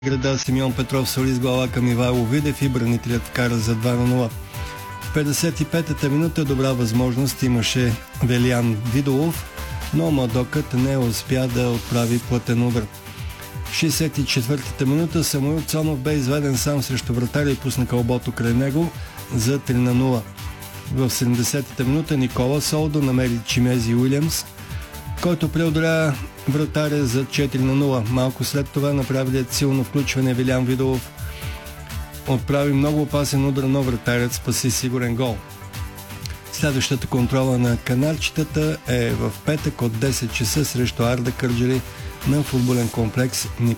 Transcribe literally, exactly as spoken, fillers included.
града Симеон Петров свали с глава към Ивайло Видев и бранителят вкара за два на нула. В петдесет и петата минута добра възможност имаше Велиян Видолов, но Мадокът не успя да отправи плътен удар. В шейсет и четвъртата минута Самуил Цонов бе изведен сам срещу вратаря и пусна кълбото край него за три на нула. В седемдесетата минута Никола Солдо намери Чимези Уилямс, който преодоля вратаря за четири на нула. Малко след това направилият силно включване Велиян Видолов отправи много опасен удар, но вратарят спаси сигурен гол. Следващата контрола на канарчетата е в петък от десет часа срещу Арда Кърджали на футболен комплекс Никола